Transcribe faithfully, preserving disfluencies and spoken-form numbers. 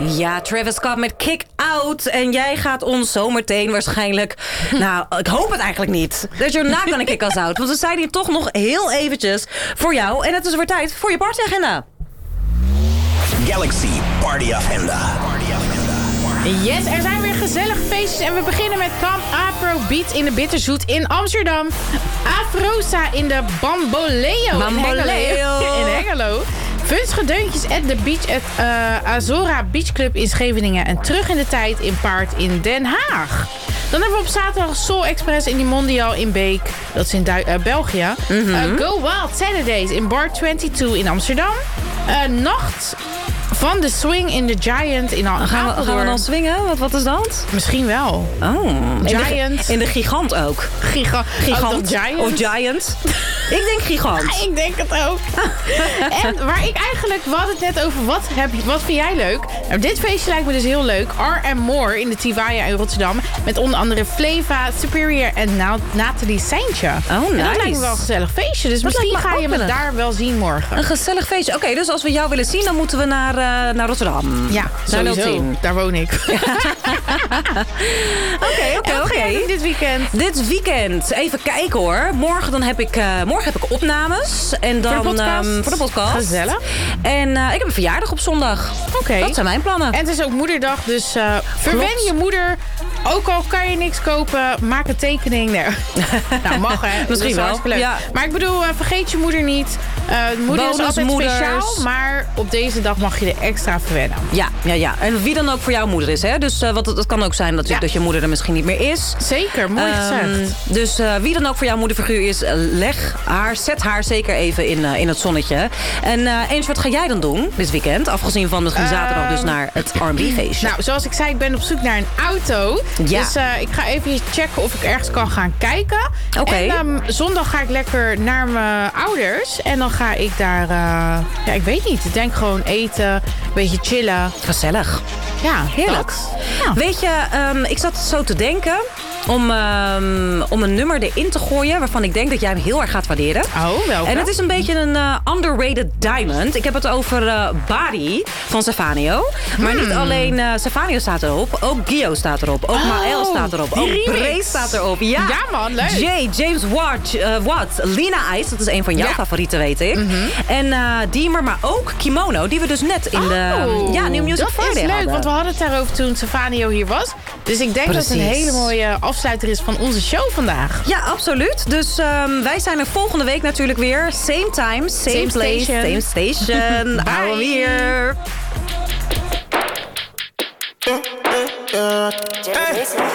Ja, Travis Scott met Kick Out. En jij gaat ons zometeen waarschijnlijk... nou, ik hoop het eigenlijk niet. Dat you're not gonna kick us out. Want we zijn hier toch nog heel eventjes voor jou. En het is weer tijd voor je partyagenda. Galaxy Party Agenda. Yes, er zijn weer gezellige feestjes en we beginnen met Camp Afro Beat in de Bitterzoet in Amsterdam. Afrosa in de Bamboleo, Bamboleo. in Hengelo. Funstige deuntjes at the beach at uh, Azora Beach Club in Scheveningen. En terug in de tijd in Paard in Den Haag. Dan hebben we op zaterdag Soul Express in die Mondial in Beek. Dat is in Du- uh, België. Mm-hmm. uh, Go Wild Saturdays in Bar tweeëntwintig in Amsterdam. Uh, nacht van de Swing in the Giant in Apeldoorn. Gaan we, gaan we dan swingen? Wat, wat is dat? Misschien wel. Oh, Giant. In de, in de Gigant ook. Giga- Gigant. Giant. Of Giant. Ik denk Gigant. Ah, ik denk het ook. En waar ik eigenlijk... We hadden het net over wat, heb, wat vind jij leuk? Nou, dit feestje lijkt me dus heel leuk. R and More in de Tiwaya in Rotterdam. Met onder andere Fleva, Superior en Na- Nathalie Seintje. Oh, nice. En dat lijkt me wel een gezellig feestje. Dus Dat misschien lijkt me ga je ook me wel een- daar wel zien morgen. Een gezellig feestje. Oké, okay, dus als we jou willen zien, dan moeten we naar, uh, naar Rotterdam. Ja, naar sowieso. nul tien. Daar woon ik. Oké, oké, oké. Dit weekend. Dit weekend. Even kijken hoor. Morgen, dan heb, ik, uh, morgen heb ik opnames. En dan, Voor de podcast. Um, voor de podcast. Gezellig. En uh, ik heb een verjaardag op zondag. Oké. Okay. Dat zijn mijn plannen. En het is ook moederdag, dus uh, verwen je moeder. Ook al kan je niks kopen, maak een tekening. Nee. Nou, mag hè. Misschien wel. Leuk. Ja. Maar ik bedoel, uh, vergeet je moeder niet. Uh, moeder is altijd Bonusmoeders. speciaal, maar op deze dag mag je er extra verwennen. Ja, ja, ja. En wie dan ook voor jouw moeder is. Hè? Dus uh, wat, het kan ook zijn dat, je, Ja. dat je moeder er misschien niet meer is. Zeker, mooi Um, gezegd. Dus uh, wie dan ook voor jouw moederfiguur is, uh, leg haar, zet haar zeker even in, uh, in het zonnetje. En uh, eens, wat ga jij dan doen dit weekend? Afgezien van misschien zaterdag dus naar het R and B feestje. Nou, zoals ik zei, ik ben op zoek naar een auto. Ja. Dus uh, ik ga even checken of ik ergens kan gaan kijken. Oké. Okay. En um, zondag ga ik lekker naar mijn ouders. En dan ga ik daar, uh, ja, ik weet niet. Ik denk gewoon eten, een beetje chillen. Gezellig. Ja, Heerlijk. dat. Ja. Weet je, um, ik zat zo te denken om, um, om een nummer erin te gooien waarvan ik denk dat jij hem heel erg gaat waarderen. Oh, welke? En het is een beetje een uh, underrated diamond. Ik heb het over uh, Body van Stefano. Maar Hmm. niet alleen uh, Stefano staat erop, ook Gio staat erop. Ook Oh, Maël staat erop. die Ook remix. Bray staat erop. Ja, Ja, man, leuk. Jay, James Watt, uh, Watt, Lina Ice, dat is een van jouw Ja. favorieten, weet ik. Mm-hmm. En uh, Diemer, maar ook Kimono, die we dus net in de Oh, ja, New Music dat Friday is leuk, hadden. want we hadden het daarover toen Stefano hier was. Dus ik denk Precies. dat het een hele mooie afsluiter is van onze show vandaag. Ja, absoluut. Dus um, wij zijn er volgende week natuurlijk weer. Same time, same, Same place, station. same station. Bye. Hou hem hier. Hey.